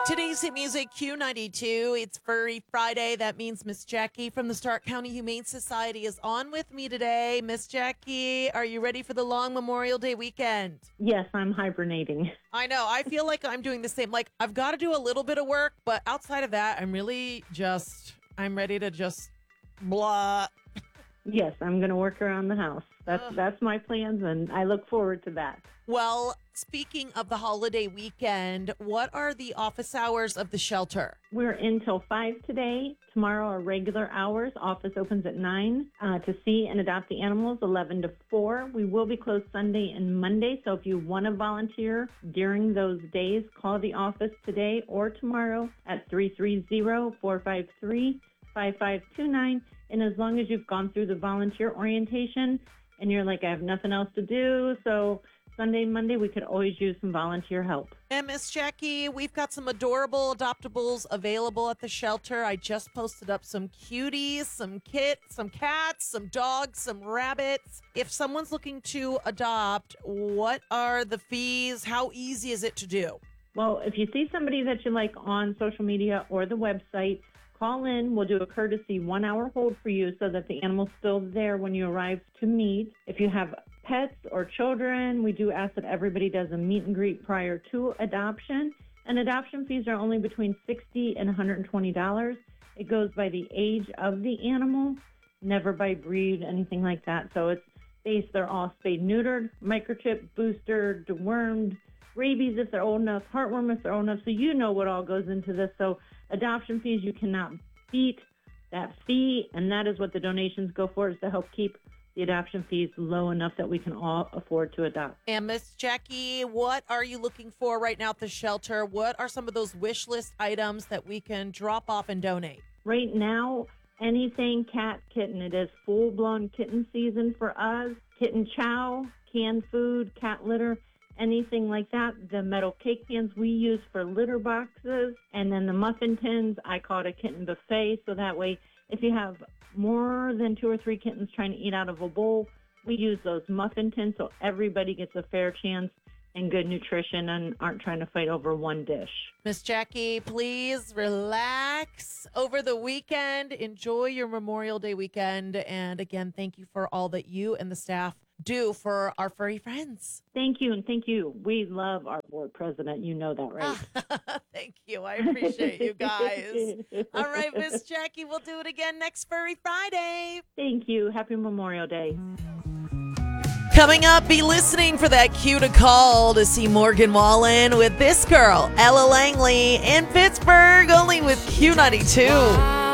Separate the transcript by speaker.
Speaker 1: Today's hit music Q92. It's Furry Friday. That means Miss Jackie from the Stark County Humane Society is on with me today. Miss Jackie, are you ready for the long Memorial Day weekend?
Speaker 2: Yes, I'm hibernating.
Speaker 1: I know. I feel like I'm doing the same. Like, I've got to do a little bit of work, but outside of that, I'm ready to just blah.
Speaker 2: Yes, I'm going to work around the house. That's my plans, and I look forward to that.
Speaker 1: Well, speaking of the holiday weekend, what are the office hours of the shelter?
Speaker 2: We're in till 5 today. Tomorrow are regular hours. Office opens at 9 to see and adopt the animals, 11 to 4. We will be closed Sunday and Monday, so if you want to volunteer during those days, call the office today or tomorrow at 330-453-5529. And as long as you've gone through the volunteer orientation and you're like, I have nothing else to do, so Sunday and Monday, we could always use some volunteer help.
Speaker 1: And Miss Jackie, we've got some adorable adoptables available at the shelter. I just posted up some cuties, some kits, some cats, some dogs, some rabbits. If someone's looking to adopt, what are the fees? How easy is it to do?
Speaker 2: Well, if you see somebody that you like on social media or the website, call in. We'll do a courtesy 1-hour hold for you so that the animal's still there when you arrive to meet. If you have pets or children, we do ask that everybody does a meet and greet prior to adoption. And adoption fees are only between $60 and $120. It goes by the age of the animal, never by breed, anything like that. So it's based, they're all spayed, neutered, microchipped, booster, dewormed, rabies if they're old enough, heartworm if they're old enough. So you know what all goes into this. So adoption fees, you cannot beat that fee, and that is what the donations go for, is to help keep the adoption fees low enough that we can all afford to adopt.
Speaker 1: And Miss Jackie, what are you looking for right now at the shelter? What are some of those wish list items that we can drop off and donate?
Speaker 2: Right now, anything cat, kitten. It is full-blown kitten season for us. Kitten chow, canned food, cat litter, anything like that. The metal cake pans we use for litter boxes. And then the muffin tins, I call it a kitten buffet. So that way, if you have more than 2 or 3 kittens trying to eat out of a bowl, we use those muffin tins so everybody gets a fair chance and good nutrition and aren't trying to fight over one dish.
Speaker 1: Miss Jackie, please relax over the weekend. Enjoy your Memorial Day weekend. And again, thank you for all that you and the staff do for our furry friends.
Speaker 2: Thank you, and thank you. We love our board president. You know that, right?
Speaker 1: Thank you. I appreciate you guys. All right, Miss Jackie, we'll do it again next Furry Friday.
Speaker 2: Thank you. Happy Memorial Day.
Speaker 1: Coming up, be listening for that cue to call to see Morgan Wallen with this girl, Ella Langley, in Pittsburgh, only with Q92.